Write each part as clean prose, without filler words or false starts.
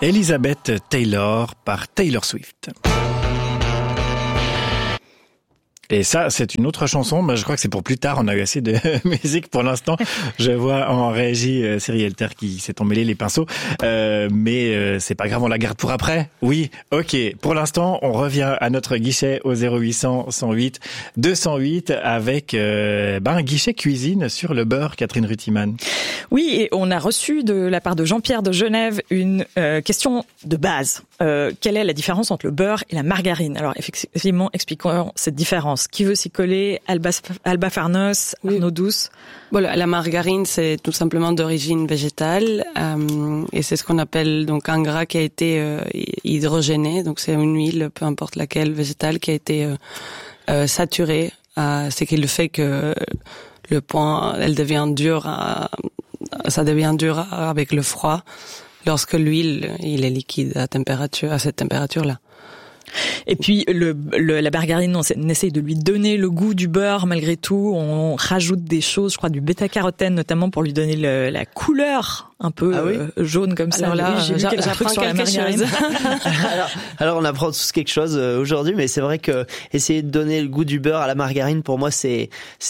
Elizabeth Taylor par Taylor Swift. Et ça, c'est une autre chanson. Je crois que c'est pour plus tard. On a eu assez de musique pour l'instant. Je vois en régie Cyril Elter qui s'est emmêlé les pinceaux. Mais c'est pas grave, on la garde pour après. Oui, ok. Pour l'instant, on revient à notre guichet au 0800 108 208 avec un guichet cuisine sur le beurre, Catherine Rutimann. Oui, et on a reçu de la part de Jean-Pierre de Genève une question de base. Quelle est la différence entre le beurre et la margarine? Alors effectivement, expliquons cette différence. Qui veut s'y coller? Alba Farnos, Arnaud Douce. Voilà, la margarine, c'est tout simplement d'origine végétale et c'est ce qu'on appelle donc un gras qui a été hydrogéné. Donc c'est une huile, peu importe laquelle, végétale, qui a été saturée. C'est qui le fait que le point, elle devient dure. Ça devient dur avec le froid lorsque l'huile, il est liquide à cette température-là. Et puis la margarine, on essaye de lui donner le goût du beurre malgré tout. On rajoute des choses, je crois du bêta-carotène notamment pour lui donner la couleur un peu jaune comme ça. Alors là, j'ai vu quelques trucs sur la margarine. alors on apprend tous quelque chose aujourd'hui, mais c'est vrai que essayer de donner le goût du beurre à la margarine, pour moi, c'est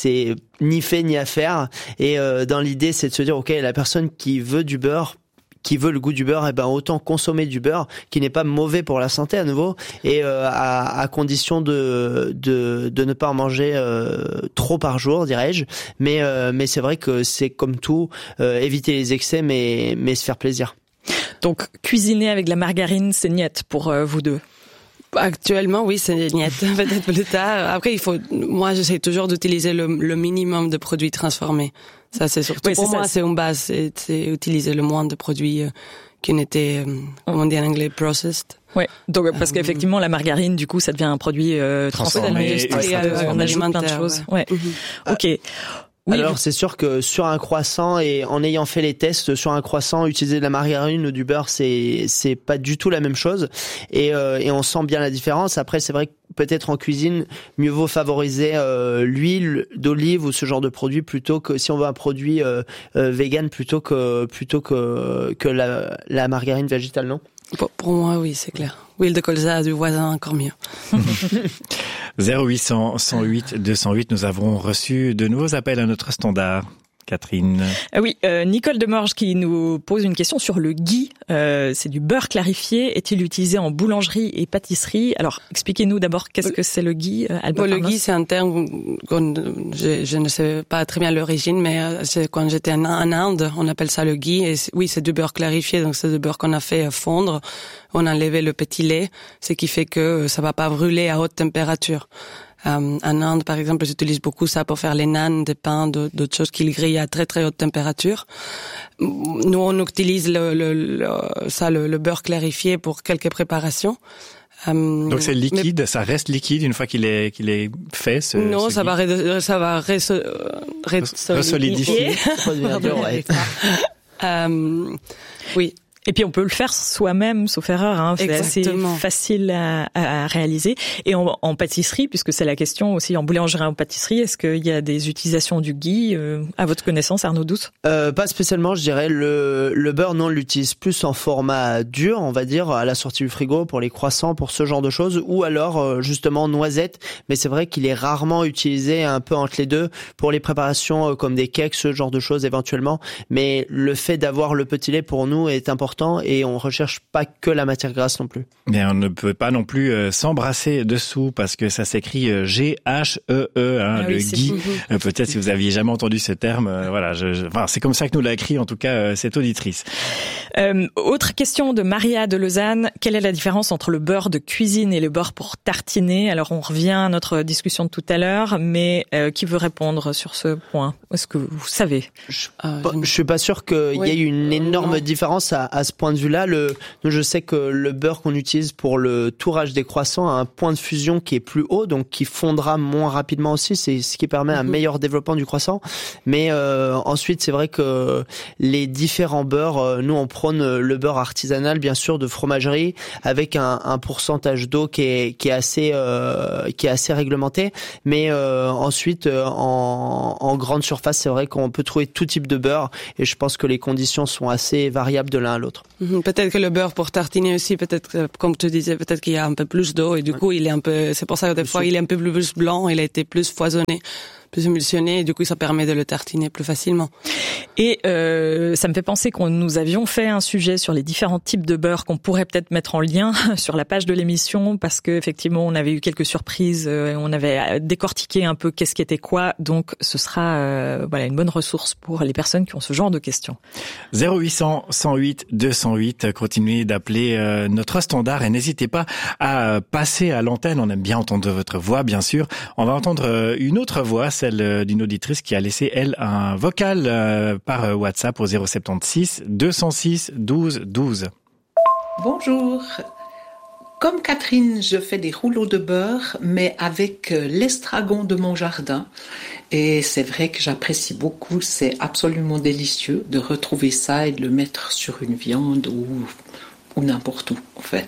ni fait ni à faire. Et dans l'idée, c'est de se dire, ok, la personne qui veut du beurre, qui veut le goût du beurre, autant consommer du beurre qui n'est pas mauvais pour la santé à nouveau, et à condition de ne pas en manger trop par jour, dirais-je. Mais c'est vrai que c'est comme tout, éviter les excès, mais se faire plaisir. Donc cuisiner avec de la margarine, c'est niette pour vous deux? Actuellement, oui, c'est niette. Peut-être plus tard. Après, moi, j'essaie toujours d'utiliser le minimum de produits transformés. Ça, c'est surtout pour moi, c'est une base. C'est utiliser le moins de produits qui n'étaient, comment on dit en anglais, processed. Ouais. Donc, parce qu'effectivement, la margarine, du coup, ça devient un produit transformé. On ajoute plein de choses. Ouais. Ok. Oui, alors c'est sûr que sur un croissant, et en ayant fait les tests sur un croissant, utiliser de la margarine ou du beurre, c'est pas du tout la même chose, et on sent bien la différence. Après, c'est vrai que peut-être en cuisine, mieux vaut favoriser l'huile d'olive ou ce genre de produit plutôt que, si on veut un produit vegan, plutôt que la margarine végétale, non? Pour moi, oui, c'est clair. Huile de colza du voisin, encore mieux. 0800 108 208, nous avons reçu de nouveaux appels à notre standard. Catherine. Oui, Nicole Demorge qui nous pose une question sur le ghee. C'est du beurre clarifié. Est-il utilisé en boulangerie et pâtisserie? Alors, expliquez-nous d'abord qu'est-ce que c'est le ghee, Alba Farnos. Le ghee, c'est un terme je ne sais pas très bien l'origine, mais quand j'étais en Inde, on appelle ça le ghee. Et oui, c'est du beurre clarifié, donc c'est du beurre qu'on a fait fondre. On a enlevé le petit lait, ce qui fait que ça va pas brûler à haute température. En Inde, par exemple, ils utilisent beaucoup ça pour faire les naans, des pains, d'autres choses qu'ils grillent à très très haute température. Nous, on utilise le beurre clarifié pour quelques préparations. Donc c'est liquide, ça reste liquide une fois qu'il est fait. Non, ça va resolidifier. Oui. Et puis on peut le faire soi-même, sauf erreur. Hein. C'est assez facile à réaliser. Et en pâtisserie, puisque c'est la question aussi, en boulangerie et en pâtisserie, est-ce qu'il y a des utilisations du ghee à votre connaissance, Arnaud Douce? Pas spécialement, je dirais. Le beurre, non, on l'utilise plus en format dur, on va dire, à la sortie du frigo, pour les croissants, pour ce genre de choses, ou alors justement noisette. Mais c'est vrai qu'il est rarement utilisé un peu entre les deux pour les préparations comme des cakes, ce genre de choses éventuellement. Mais le fait d'avoir le petit lait pour nous est important. Et on recherche pas que la matière grasse non plus. Mais on ne peut pas non plus s'embrasser dessous parce que ça s'écrit G-H-E-E, le ghee. Peut-être si vous aviez jamais entendu ce terme, voilà. C'est comme ça que nous l'a écrit en tout cas cette auditrice. Autre question de Maria de Lausanne. Quelle est la différence entre le beurre de cuisine et le beurre pour tartiner? Alors on revient à notre discussion de tout à l'heure, mais qui veut répondre sur ce point? Est-ce que vous savez? Je suis pas sûr qu'il y ait une énorme différence à ce point de vue-là. Je sais que le beurre qu'on utilise pour le tourage des croissants a un point de fusion qui est plus haut, donc qui fondra moins rapidement aussi. C'est ce qui permet un meilleur développement du croissant. Mais ensuite, c'est vrai que les différents beurres, nous on prône le beurre artisanal, bien sûr, de fromagerie, avec un pourcentage d'eau qui est assez réglementé. Mais ensuite, en grande surface, c'est vrai qu'on peut trouver tout type de beurre, et je pense que les conditions sont assez variables de l'un à l'autre. autres. Peut-être que le beurre pour tartiner aussi, peut-être, comme tu disais, peut-être qu'il y a un peu plus d'eau et du coup, il est un peu, c'est pour ça que des fois, il est un peu plus blanc, il a été plus foisonné, plus émulsionné et du coup, ça permet de le tartiner plus facilement. Et ça me fait penser qu'on nous avions fait un sujet sur les différents types de beurre qu'on pourrait peut-être mettre en lien sur la page de l'émission parce que effectivement, on avait eu quelques surprises, on avait décortiqué un peu qu'est-ce qui était quoi, donc ce sera voilà une bonne ressource pour les personnes qui ont ce genre de questions. 0800 108 208, continuez d'appeler notre standard et n'hésitez pas à passer à l'antenne, on aime bien entendre votre voix bien sûr. On va entendre une autre voix, celle d'une auditrice qui a laissé elle un vocal par WhatsApp au 076 206 12 12. Bonjour. Comme Catherine, je fais des rouleaux de beurre, mais avec l'estragon de mon jardin. Et c'est vrai que j'apprécie beaucoup, c'est absolument délicieux de retrouver ça et de le mettre sur une viande ou n'importe où, en fait.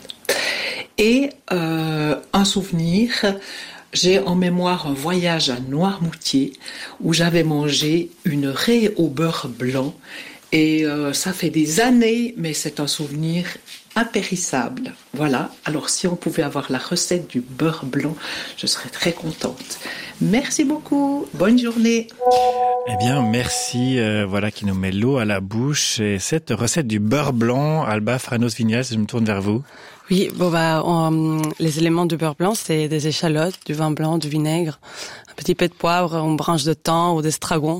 Et un souvenir, j'ai en mémoire un voyage à Noirmoutier où j'avais mangé une raie au beurre blanc. Et ça fait des années, mais c'est un souvenir impérissable. Voilà, alors si on pouvait avoir la recette du beurre blanc, je serais très contente. Merci beaucoup, bonne journée. Eh bien, merci, voilà, qui nous met l'eau à la bouche. Et cette recette du beurre blanc, Alba Franos-Vignals, je me tourne vers vous. Oui, les éléments du beurre blanc, c'est des échalotes, du vin blanc, du vinaigre, un petit peu de poivre, une branche de thym ou d'estragon,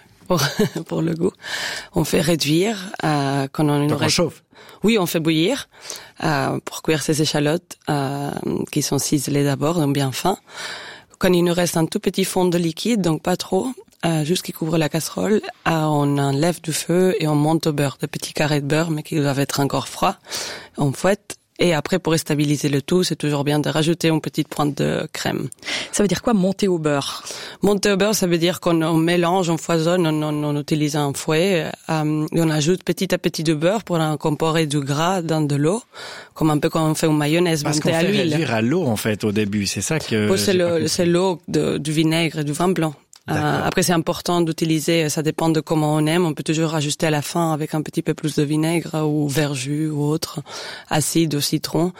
pour le goût. On fait réduire quand on chauffe. Oui, on fait bouillir pour cuire ces échalotes qui sont ciselées d'abord, donc bien fins. Quand il nous reste un tout petit fond de liquide, donc pas trop, juste qui couvre la casserole, on enlève du feu et on monte au beurre, de petits carrés de beurre, mais qui doivent être encore froids. On fouette. Et après, pour stabiliser le tout, c'est toujours bien de rajouter une petite pointe de crème. Ça veut dire quoi, monter au beurre? Monter au beurre, ça veut dire qu'on mélange, on foisonne, on utilise un fouet, et on ajoute petit à petit du beurre pour incorporer du gras dans de l'eau, comme un peu comme on fait une mayonnaise montée à l'huile. Parce qu'on fait réduire à l'eau, en fait, au début, c'est ça que... C'est l'eau du vinaigre et du vin blanc. Après, c'est important d'utiliser, ça dépend de comment on aime. On peut toujours ajuster à la fin avec un petit peu plus de vinaigre ou verjus ou autre, acide ou citron.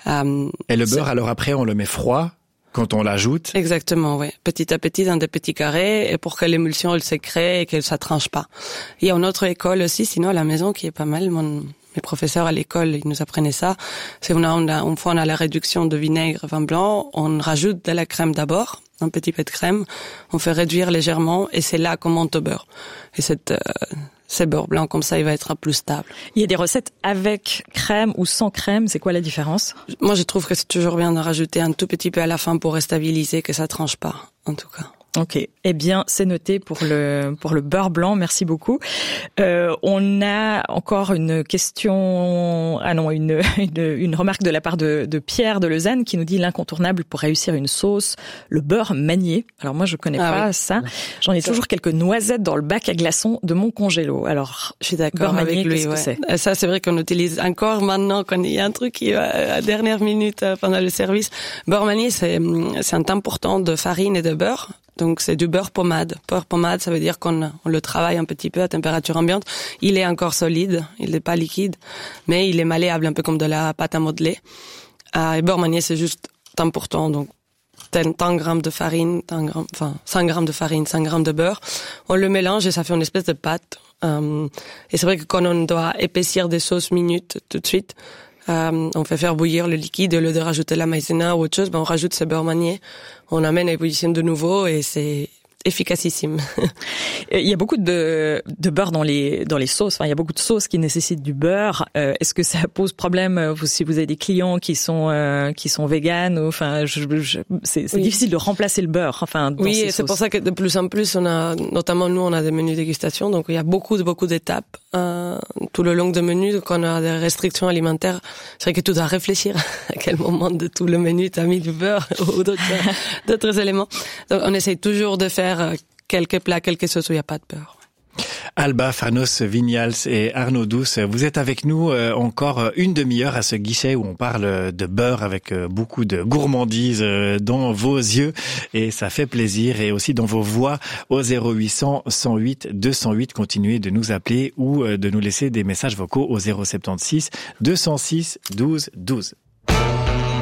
Et le beurre, alors après, on le met froid quand on l'ajoute? Exactement, oui. Petit à petit dans des petits carrés et pour que l'émulsion, elle se crée et que ça tranche pas. Il y a une autre école aussi, sinon à la maison, qui est pas mal. Mes professeurs à l'école, ils nous apprenaient ça. C'est une fois on a la réduction de vinaigre, vin blanc, on rajoute de la crème d'abord, un petit peu de crème, on fait réduire légèrement et c'est là qu'on monte au beurre. Et ce beurre blanc comme ça, il va être plus stable. Il y a des recettes avec crème ou sans crème, c'est quoi la différence? Moi, je trouve que c'est toujours bien de rajouter un tout petit peu à la fin pour stabiliser, que ça tranche pas, en tout cas. Ok, eh bien c'est noté pour le beurre blanc. Merci beaucoup. On a encore une question, une remarque de la part de Pierre de Lausanne qui nous dit l'incontournable pour réussir une sauce, le beurre manié. Alors moi je connais pas ça. J'en ai toujours quelques noisettes dans le bac à glaçons de mon congélo. Alors je suis d'accord avec lui. Que c'est ça, c'est vrai qu'on utilise encore maintenant quand il y a un truc qui va à la dernière minute pendant le service. Beurre manié, c'est un important de farine et de beurre. Donc c'est du beurre pommade. Beurre pommade, ça veut dire qu'on le travaille un petit peu à température ambiante. Il est encore solide, il n'est pas liquide, mais il est malléable, un peu comme de la pâte à modeler. Et beurre manié, c'est juste important. Donc 100 grammes de farine, 100 grammes de farine, 100 grammes de beurre. On le mélange et ça fait une espèce de pâte. Et c'est vrai que quand on doit épaissir des sauces minutes tout de suite, on fait faire bouillir le liquide, au lieu de rajouter la maïzena ou autre chose, on rajoute ce beurre manié, on amène à ébullition de nouveau et c'est efficacissime. Il y a beaucoup de beurre dans les sauces. Enfin, il y a beaucoup de sauces qui nécessitent du beurre. Est-ce que ça pose problème si vous avez des clients qui sont véganes ou enfin c'est difficile de remplacer le beurre. Enfin, dans ces c'est pour ça que de plus en plus on a, notamment nous, on a des menus dégustation, donc il y a beaucoup d'étapes tout le long de menus. Quand on a des restrictions alimentaires, c'est vrai que tu dois réfléchir à quel moment de tout le menu t'as mis du beurre ou d'autres éléments. Donc on essaye toujours de faire quelques plats, quelques sauces où il n'y a pas de beurre. Alba, Fanos Vignals et Arnaud Douce, vous êtes avec nous encore une demi-heure à ce guichet où on parle de beurre avec beaucoup de gourmandise dans vos yeux et ça fait plaisir, et aussi dans vos voix au 0800 108 208. Continuez de nous appeler ou de nous laisser des messages vocaux au 076 206 12 12.